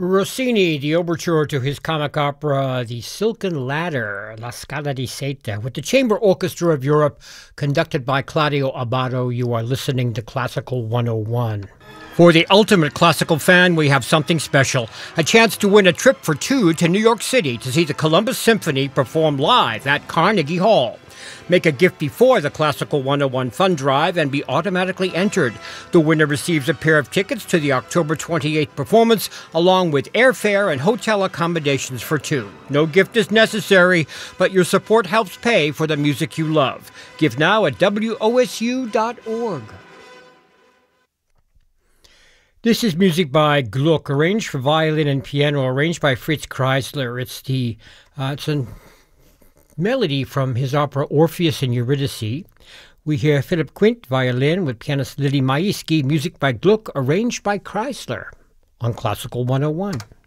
Rossini, the overture to his comic opera, The Silken Ladder, La Scala di Seta, with the Chamber Orchestra of Europe, conducted by Claudio Abbado. You are listening to Classical 101. For the ultimate classical fan, we have something special. A chance to win a trip for two to New York City to see the Columbus Symphony perform live at Carnegie Hall. Make a gift before the Classical 101 Fund Drive and be automatically entered. The winner receives a pair of tickets to the October 28th performance, along with airfare and hotel accommodations for two. No gift is necessary, but your support helps pay for the music you love. Give now at wosu.org. This is music by Gluck, arranged for violin and piano, arranged by Fritz Kreisler. It's a melody from his opera Orpheus and Eurydice. We hear Philip Quint, violin, with pianist Lily Maisky, music by Gluck, arranged by Kreisler, on Classical 101.